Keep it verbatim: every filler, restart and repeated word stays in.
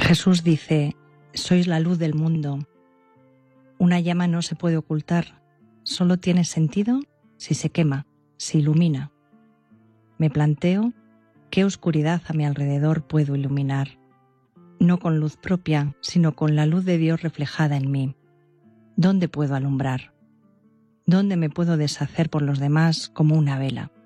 Jesús dice: sois la luz del mundo. Una llama no se puede ocultar, solo tiene sentido si se quema, si ilumina. Me planteo qué oscuridad a mi alrededor puedo iluminar, no con luz propia, sino con la luz de Dios reflejada en mí. ¿Dónde puedo alumbrar? ¿Dónde me puedo deshacer por los demás como una vela?